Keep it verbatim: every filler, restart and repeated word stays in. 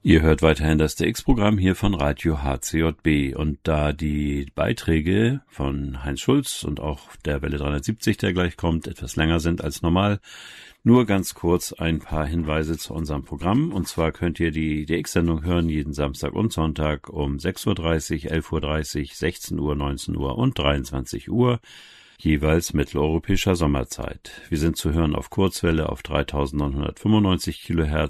Ihr hört weiterhin das D X-Programm hier von Radio H C J B, und da die Beiträge von Heinz Schulz und auch der Welle dreihundertsiebzig, der gleich kommt, etwas länger sind als normal, nur ganz kurz ein paar Hinweise zu unserem Programm. Und zwar könnt ihr die D X-Sendung hören jeden Samstag und Sonntag um sechs Uhr dreißig, elf Uhr dreißig, sechzehn Uhr, neunzehn Uhr und dreiundzwanzig Uhr. Jeweils mitteleuropäischer Sommerzeit. Wir sind zu hören auf Kurzwelle auf dreitausendneunhundertfünfundneunzig Kilohertz